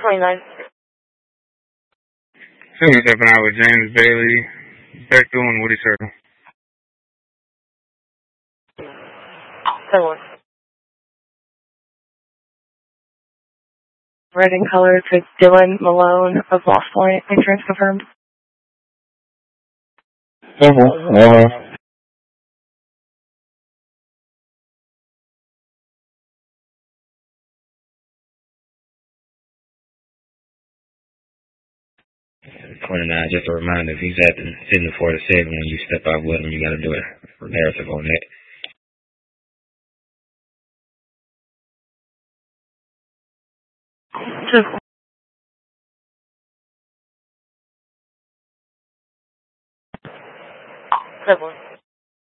29. 77 out with James Bailey, Bechtel and Woody Circle. 7-1. Red and color to Dylan Malone of Lost Point. Insurance confirmed. 7-1. Just a reminder, if he's at the sitting 47, when you step out with him, you got to do a narrative on that. 7-1.